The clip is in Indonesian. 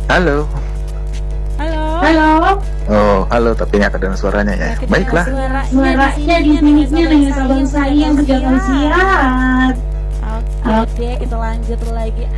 Halo. Halo. Halo. Oh, halo, tapi nggak kedengar suaranya ya. Baiklah. Suaranya di sini dengan sabang saya yang berjaga siap. Oke, kita lanjut lagi.